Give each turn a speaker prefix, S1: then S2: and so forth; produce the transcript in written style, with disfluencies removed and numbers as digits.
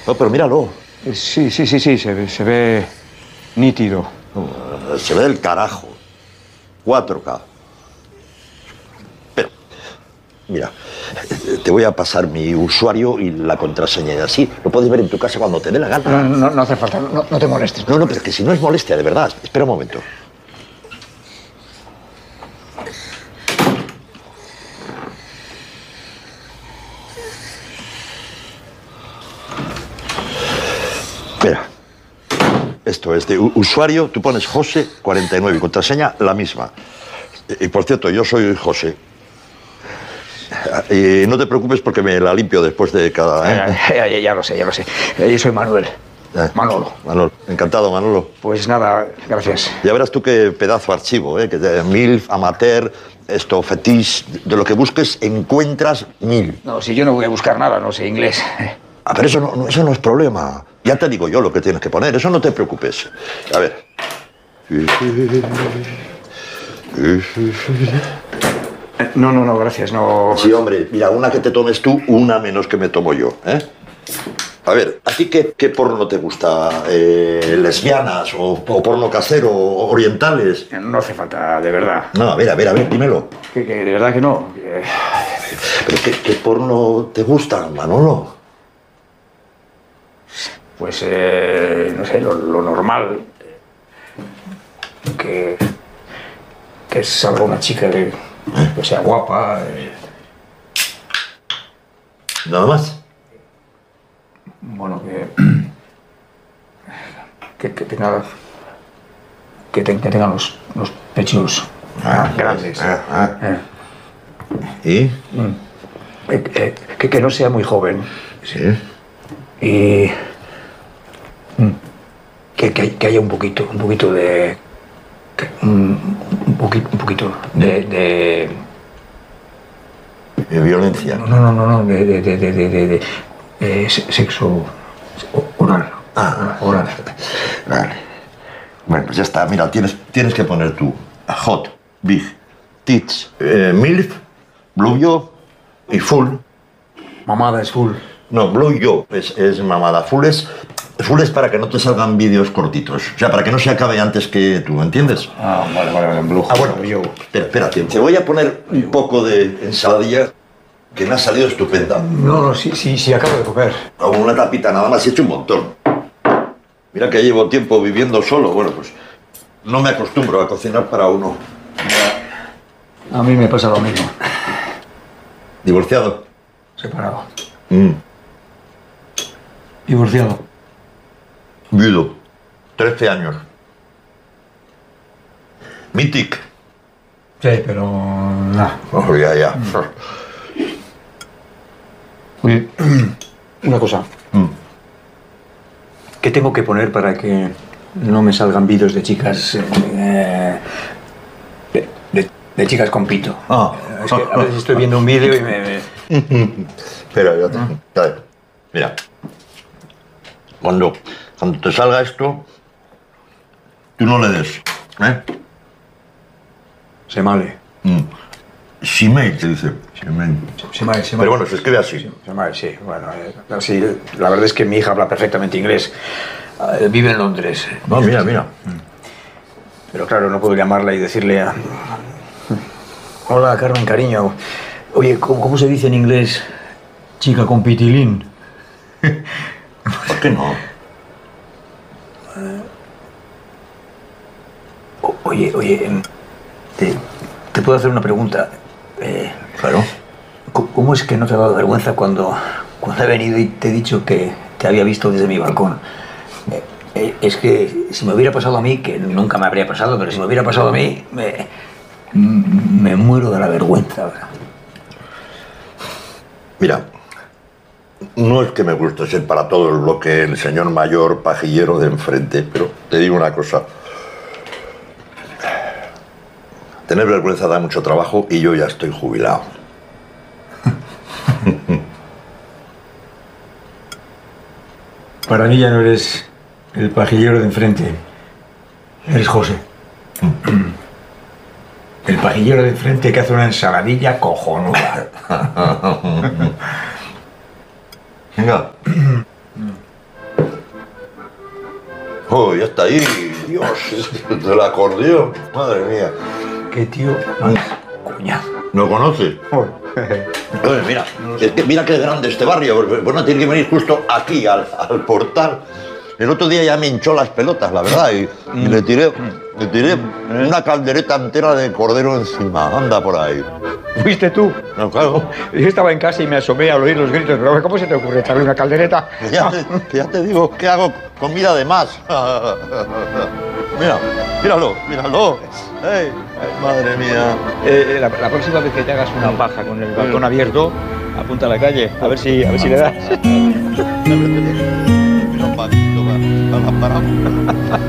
S1: No, pero míralo.
S2: Sí, se ve nítido.
S1: Se ve del carajo. 4K. Pero, mira, te voy a pasar mi usuario y la contraseña y así lo puedes ver en tu casa cuando te dé la gana.
S2: No hace falta, no te molestes.
S1: No, pero es que si no es molestia, de verdad. Espera un momento. Espera. Esto es de usuario, tú pones José 49 y contraseña la misma. Y por cierto, yo soy José. Y no te preocupes porque me la limpio después de cada...
S2: Ya lo sé. Yo soy Manuel. Manolo.
S1: Encantado, Manolo.
S2: Pues nada, gracias.
S1: Ya verás tú qué pedazo de archivo, ¿eh? Que de MILF, amateur, esto, fetiche, de lo que busques encuentras 1000.
S2: No, si yo no voy a buscar nada, no sé inglés.
S1: Pero eso no es problema. Ya te digo yo lo que tienes que poner, eso no te preocupes. A ver.
S2: No, gracias, no...
S1: Sí, hombre, mira, una que te tomes tú, una menos que me tomo yo, ¿eh? A ver, ¿a ti qué porno te gusta? ¿Lesbianas o porno casero, orientales?
S2: No hace falta, de verdad.
S1: No, a ver, dímelo.
S2: Que de verdad que no.
S1: ¿Pero qué porno te gusta, Manolo?
S2: Pues, no sé, lo normal. Que salga una chica que sea guapa.
S1: ¿Nada más?
S2: Bueno, que tengan los pechos grandes.
S1: ¿Y?
S2: Que no sea muy joven.
S1: Sí.
S2: Y que haya un poquito de... Un poquito de
S1: violencia.
S2: No, de sexo oral. Oral.
S1: Vale. Bueno, pues ya está. Mira, tienes que poner tú hot, big, tits, milf, blue yo y full.
S2: Mamada es full.
S1: No, blue yo es mamada. Full es para que no te salgan vídeos cortitos. O sea, para que no se acabe antes que tú, ¿entiendes?
S2: Vale, blue.
S1: Bueno, yo. Espérate. Te voy a poner un poco de ensaladilla que me ha salido estupenda.
S2: No, sí, acabo de comer.
S1: Una tapita nada más, he hecho un montón. Mira que llevo tiempo viviendo solo. Bueno, pues no me acostumbro a cocinar para uno.
S2: A mí me pasa lo mismo.
S1: ¿Divorciado?
S2: Separado. Divorciado.
S1: Viudo. 13 años. Mític.
S2: Sí, pero nada.
S1: Oh, ya.
S2: Oye, una cosa. ¿Qué tengo que poner para que no me salgan vídeos de chicas de chicas con pito? Es que a veces estoy viendo un vídeo y me...
S1: Espera, ya te... Mira. Cuando te salga esto, tú no le des, ¿eh?
S2: Se male.
S1: Shimei, se dice.
S2: Shimei.
S1: Pero bueno, se escribe así.
S2: Shimei, sí. Bueno, sí, la verdad es que mi hija habla perfectamente inglés. Vive en Londres.
S1: No, mira.
S2: Pero claro, no puedo llamarla y decirle Hola, Carmen, cariño. Oye, ¿cómo se dice en inglés chica con pitilín?
S1: ¿Por qué no?
S2: Oye, ¿te puedo hacer una pregunta?
S1: Claro.
S2: ¿Cómo es que no te ha dado vergüenza cuando he venido y te he dicho que te había visto desde mi balcón? Es que si me hubiera pasado a mí, que nunca me habría pasado, pero si me hubiera pasado a mí, me muero de la vergüenza.
S1: Mira, no es que me guste ser para todo lo que el señor mayor pajillero de enfrente, pero te digo una cosa. Tener vergüenza da mucho trabajo y yo ya estoy jubilado.
S2: Para mí ya no eres el pajillero de enfrente. Eres José. El pajillero de enfrente que hace una ensaladilla cojonuda.
S1: Venga. Oh, ya está ahí. Dios, del acordeón. Madre mía.
S2: ¿Qué tío? No es coñazo.
S1: ¿No conoces? Oye, mira, es que mira qué grande este barrio. Bueno, tiene que venir justo aquí, al portal. El otro día ya me hinchó las pelotas, la verdad, y le tiré una caldereta entera de cordero encima. Anda por ahí.
S3: ¿Fuiste tú?
S1: No, claro.
S3: Yo estaba en casa y me asomé al oír los gritos, pero ¿cómo se te ocurre echarle una caldereta?
S1: Que ya te digo que hago comida de más. Mira, míralo. Ay, madre mía.
S3: La próxima vez que te hagas una paja con el balcón abierto, apunta a la calle, a ver si le das.
S1: Mira un paquito para la parada.